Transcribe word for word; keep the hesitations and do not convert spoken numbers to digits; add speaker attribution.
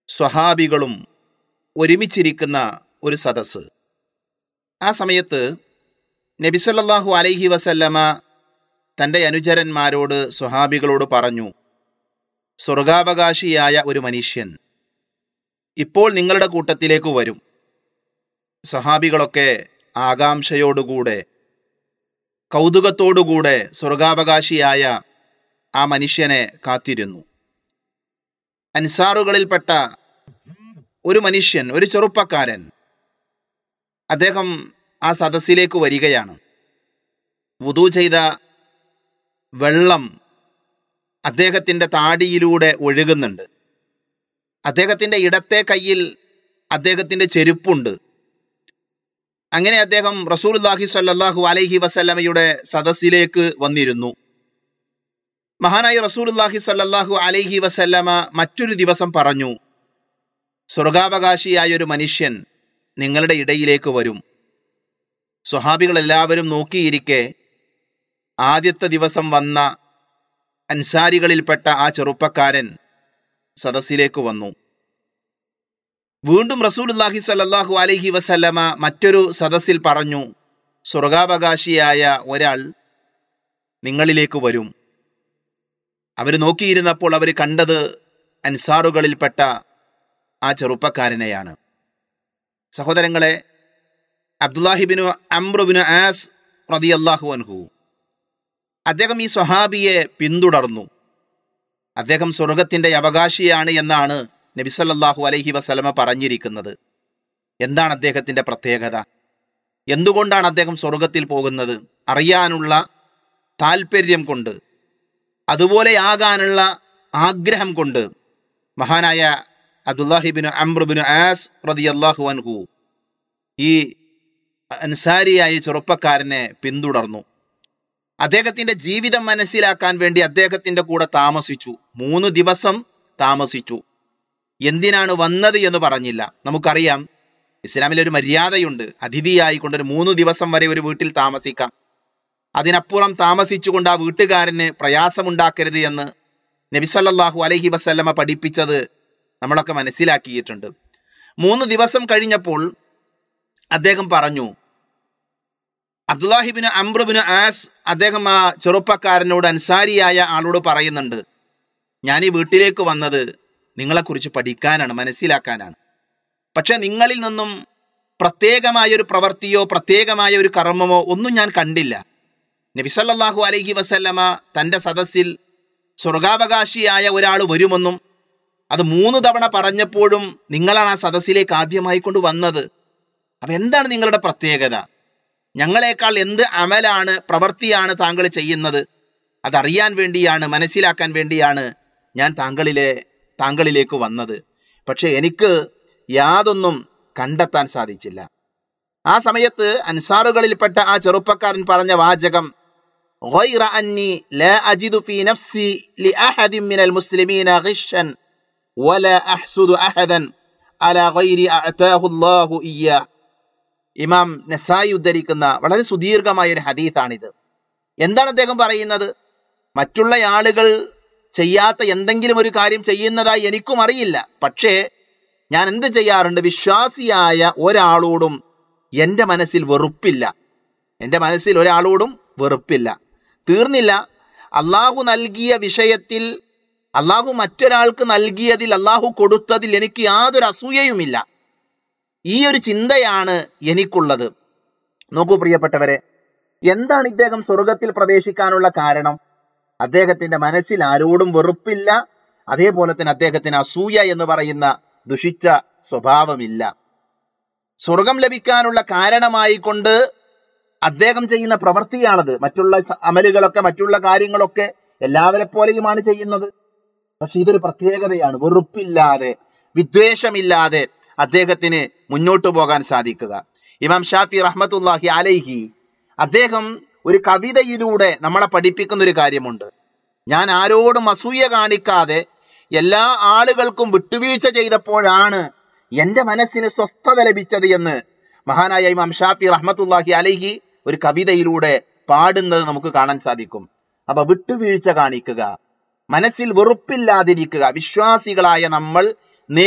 Speaker 1: സ്വഹാബികളും ഒരുമിച്ചിരിക്കുന്ന ഒരു സദസ്സ്. ആ സമയത്ത് നബി സല്ലല്ലാഹു അലൈഹി വസല്ലമ തൻ്റെ അനുചരന്മാരോട്, സ്വഹാബികളോട് പറഞ്ഞു, സ്വർഗാവകാശിയായ ഒരു മനുഷ്യൻ ഇപ്പോൾ നിങ്ങളുടെ കൂട്ടത്തിലേക്ക് വരും. സ്വഹാബികളൊക്കെ ആകാംക്ഷയോടുകൂടെ, കൗതുകത്തോടുകൂടെ സ്വർഗാവകാശിയായ ആ മനുഷ്യനെ കാത്തിരുന്നു. അൻസാറുകളിൽപ്പെട്ട ഒരു മനുഷ്യൻ, ഒരു ചെറുപ്പക്കാരൻ, അദ്ദേഹം ആ സദസ്സിലേക്ക് വരികയാണ്. വുദൂ ചെയ്ത വെള്ളം അദ്ദേഹത്തിൻ്റെ താടിയിലൂടെ ഒഴുകുന്നുണ്ട്. അദ്ദേഹത്തിൻ്റെ ഇടത്തെ കയ്യിൽ അദ്ദേഹത്തിൻ്റെ ചെരുപ്പുണ്ട്. അങ്ങനെ അദ്ദേഹം റസൂലുള്ളാഹി സ്വല്ലല്ലാഹു അലൈഹി വസല്ലമയുടെ സദസ്സിലേക്ക് വന്നിരുന്നു. മഹാനായ റസൂലുള്ളാഹി സ്വല്ലല്ലാഹു അലൈഹി വസല്ലമ മറ്റൊരു ദിവസം പറഞ്ഞു, സ്വർഗാവകാശിയായ ഒരു മനുഷ്യൻ നിങ്ങളുടെ ഇടയിലേക്ക് വരും. സ്വഹാബികൾ എല്ലാവരും നോക്കിയിരിക്കെ ആദ്യത്തെ ദിവസം വന്ന അൻസാരികളിൽപ്പെട്ട ആ ചെറുപ്പക്കാരൻ സദസ്സിലേക്ക് വന്നു. വീണ്ടും റസൂലുള്ളാഹി സ്വല്ലല്ലാഹു അലൈഹി വസല്ലമ മറ്റൊരു സദസ്സിൽ പറഞ്ഞു, സ്വർഗാവകാശിയായ ഒരാൾ നിങ്ങളിലേക്ക് വരും. അവർ നോക്കിയിരുന്നപ്പോൾ അവർ കണ്ടത് അൻസാറുകളിൽപ്പെട്ട ആ ചെറുപ്പക്കാരനെയാണ്. സഹോദരങ്ങളെ, അബ്ദുല്ലാഹിബിനു അംറുബിനു ആസ് റളിയല്ലാഹു അൻഹു, അദ്ദേഹം ഈ സ്വഹാബിയെ പിന്തുടർന്നു. അദ്ദേഹം സ്വർഗത്തിന്റെ അവകാശിയാണ് എന്നാണ് നബി സല്ലല്ലാഹു അലൈഹി വസല്ലമ പറഞ്ഞിരിക്കുന്നത്. എന്താണ് അദ്ദേഹത്തിന്റെ പ്രത്യേകത? എന്തുകൊണ്ടാണ് അദ്ദേഹം സ്വർഗത്തിൽ പോകുന്നത്? അറിയാനുള്ള താല്പര്യം കൊണ്ട്, അതുപോലെയാകാനുള്ള ആഗ്രഹം കൊണ്ട് മഹാനായ അബ്ദുല്ലാഹിബിനു അംറുബിനു ആസ് റളിയല്ലാഹു അൻഹു ഈ അൻസാരിയായ ചെറുപ്പക്കാരനെ പിന്തുടർന്നു. അദ്ദേഹത്തിന്റെ ജീവിതം മനസ്സിലാക്കാൻ വേണ്ടി അദ്ദേഹത്തിന്റെ കൂടെ താമസിച്ചു. മൂന്ന് ദിവസം താമസിച്ചു. എന്തിനാണ് വന്നത് എന്ന് പറഞ്ഞില്ല. നമുക്കറിയാം, ഇസ്ലാമിലൊരു മര്യാദയുണ്ട്. അതിഥിയായിക്കൊണ്ടൊരു മൂന്ന് ദിവസം വരെ ഒരു വീട്ടിൽ താമസിക്കാം. അതിനപ്പുറം താമസിച്ചുകൊണ്ട് ആ വീട്ടുകാരന് പ്രയാസമുണ്ടാക്കരുത് എന്ന് നബി സല്ലല്ലാഹു അലൈഹി വസല്ലമ പഠിപ്പിച്ചത് നമ്മളൊക്കെ മനസ്സിലാക്കിയിട്ടുണ്ട്. മൂന്ന് ദിവസം കഴിഞ്ഞപ്പോൾ അദ്ദേഹം പറഞ്ഞു, അബ്ദുല്ലാഹിബിന് അംറുബിന് ആസ് അദ്ദേഹം ആ ചെറുപ്പക്കാരനോട്, അൻസാരിയായ ആളോട് പറയുന്നുണ്ട്, ഞാൻ ഈ വീട്ടിലേക്ക് വന്നത് നിങ്ങളെക്കുറിച്ച് പഠിക്കാനാണ്, മനസ്സിലാക്കാനാണ്. പക്ഷെ നിങ്ങളിൽ നിന്നും പ്രത്യേകമായ ഒരു പ്രവൃത്തിയോ പ്രത്യേകമായ ഒരു കർമ്മമോ ഒന്നും ഞാൻ കണ്ടില്ല. നബി സല്ലല്ലാഹു അലൈഹി വസല്ലമ തൻ്റെ സദസ്സിൽ സ്വർഗാവകാശിയായ ഒരാൾ വരുമെന്നും അത് മൂന്ന് തവണ പറഞ്ഞപ്പോഴും നിങ്ങളാണ് ആ സദസ്സിലേക്ക് ആദ്യമായി കൊണ്ട് വന്നത്. അപ്പൊ എന്താണ് നിങ്ങളുടെ പ്രത്യേകത? ഞങ്ങളെക്കാൾ എന്ത് അമലാണ്, പ്രവൃത്തിയാണ് താങ്കൾ ചെയ്യുന്നത്? അതറിയാൻ വേണ്ടിയാണ്, മനസ്സിലാക്കാൻ വേണ്ടിയാണ് ഞാൻ താങ്കളിലെ താങ്കളിലേക്ക് വന്നത്. പക്ഷെ എനിക്ക് യാതൊന്നും കണ്ടെത്താൻ സാധിച്ചില്ല. ആ സമയത്ത് അൻസാറുകളിൽപ്പെട്ട ആ ചെറുപ്പക്കാരൻ പറഞ്ഞ വാചകം, غير أني لا أجد في نفسي لأحد من المسلمين غشا ولا أحسد أحدا على غير أعطاه الله إياه. ഇമാം നസായി ഉദ്ധരിക്കുന്ന വളരെ സുദീർഘമായ ഒരു ഹദീസാണിത്. എന്താണ് അദ്ദേഹം പറയുന്നത്? മറ്റുള്ള ആളുകൾ ചെയ്യാത്ത എന്തെങ്കിലും ഒരു കാര്യം ചെയ്യുന്നതായി എനിക്കും അറിയില്ല. പക്ഷേ ഞാൻ എന്ത് ചെയ്യാറുണ്ട്? വിശ്വാസിയായ ഒരാളോടും എൻ്റെ മനസ്സിൽ വെറുപ്പില്ല. എൻ്റെ മനസ്സിൽ ഒരാളോടും വെറുപ്പില്ല. തീർന്നില്ല, അള്ളാഹു നൽകിയ വിഷയത്തിൽ, അള്ളാഹു മറ്റൊരാൾക്ക് നൽകിയതിൽ, അള്ളാഹു കൊടുത്തതിൽ എനിക്ക് യാതൊരു അസൂയയുമില്ല. ഈ ഒരു ചിന്തയാണ് എനിക്കുള്ളത്. നോക്കൂ പ്രിയപ്പെട്ടവരെ, എന്താണ് ഇദ്ദേഹം സ്വർഗത്തിൽ പ്രവേശിക്കാനുള്ള കാരണം? അദ്ദേഹത്തിന്റെ മനസ്സിൽ ആരോടും വെറുപ്പില്ല. അതേപോലെ തന്നെ അദ്ദേഹത്തിന് അസൂയ എന്ന് പറയുന്ന ദുഷിച്ച സ്വഭാവമില്ല. സ്വർഗം ലഭിക്കാനുള്ള കാരണമായി കൊണ്ട് അദ്ദേഹം ചെയ്യുന്ന പ്രവൃത്തിയാണത്. മറ്റുള്ള അമലുകളൊക്കെ, മറ്റുള്ള കാര്യങ്ങളൊക്കെ എല്ലാവരെ പോലെയുമാണ് ചെയ്യുന്നത്. പക്ഷെ ഇതൊരു പ്രത്യേകതയാണ്. വെറുപ്പില്ലാതെ, വിദ്വേഷമില്ലാതെ അദ്ദേഹത്തിന് മുന്നോട്ടു പോകാൻ സാധിക്കുക. ഇമാം ഷാഫി റഹ്മത്തുള്ളാഹി അലൈഹി അദ്ദേഹം ഒരു കവിതയിലൂടെ നമ്മളെ പഠിപ്പിക്കുന്ന ഒരു കാര്യമുണ്ട്. ഞാൻ ആരോടും അസൂയ കാണിക്കാതെ എല്ലാ ആളുകൾക്കും വിട്ടുവീഴ്ച ചെയ്തപ്പോഴാണ് എൻ്റെ മനസ്സിന് സ്വസ്ഥത ലഭിച്ചത് എന്ന് മഹാനായ ഇമാം ഷാഫി റഹ്മത്തുള്ളാഹി അലൈഹി ഒരു കവിതയിലൂടെ പാടുന്നത് നമുക്ക് കാണാൻ സാധിക്കും. അപ്പൊ വിട്ടുവീഴ്ച കാണിക്കുക, മനസ്സിൽ വെറുപ്പില്ലാതിരിക്കുക. വിശ്വാസികളായ നമ്മൾ